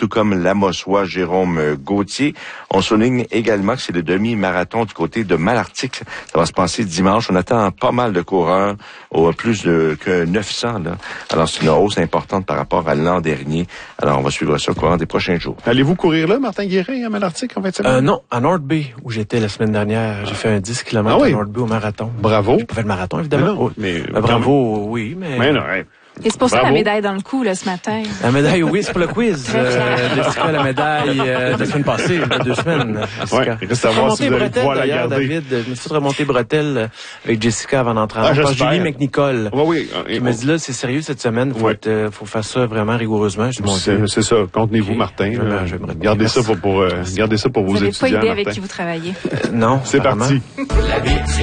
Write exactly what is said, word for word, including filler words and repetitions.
tout comme l'Amossois Jérôme Gauthier. On souligne également que c'est le demi-marathon du côté de Malartic. Ça va se passer dimanche. On attend pas mal de coureurs, au plus de que neuf cents. Là. Alors, c'est une hausse importante par rapport à l'an dernier. Alors, on va suivre ça au courant des prochains jours. Allez-vous courir là, Martin Guérin, à Malartic, en fait? Euh, non, à North Bay, où j'étais la semaine dernière. J'ai fait un dix kilomètres ah oui. à North Bay au marathon. Bravo. J'ai pas fait le marathon, évidemment. Mais non, mais, euh, bravo, oui, mais... mais non, ouais. Et c'est pour Bravo. ça la médaille dans le cou, là, ce matin. La médaille, oui, c'est pour le quiz. Euh, Jessica, la médaille euh, de la semaine passée, il y a deux semaines. Jessica. Ouais, il reste à voir si vous allez pouvoir la garder. David, je me suis remonté bretelle avec Jessica avant d'entrer en ah, pas Julie McNicol. Oui, oui. Qui me dit là, c'est sérieux cette semaine, faut, ouais. être, euh, faut faire ça vraiment rigoureusement. Je dis, bon, c'est, c'est ça, contenez-vous, okay. Martin. Je me, je me gardez, ça pour, pour, euh, gardez ça pour vos vous étudiants, Vous n'avez pas idée Martin. avec qui vous travaillez. Euh, non. C'est parti.